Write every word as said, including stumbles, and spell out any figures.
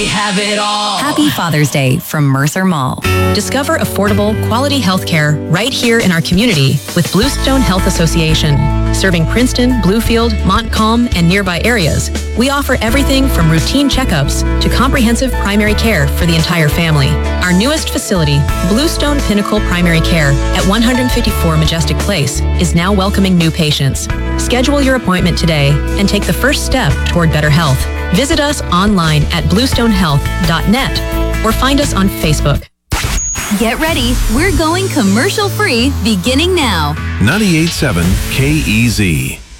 We have it all. Happy Father's Day from Mercer Mall. Discover affordable, quality health care right here in our community with Bluestone Health Association. Serving Princeton, Bluefield, Montcalm, and nearby areas, we offer everything from routine checkups to comprehensive primary care for the entire family. Our newest facility, Bluestone Pinnacle Primary Care at one fifty-four Majestic Place, is now welcoming new patients. Schedule your appointment today and take the first step toward better health. Visit us online at bluestone health dot net or find us on Facebook. Get ready. We're going commercial free beginning now. ninety-eight point seven K E Z.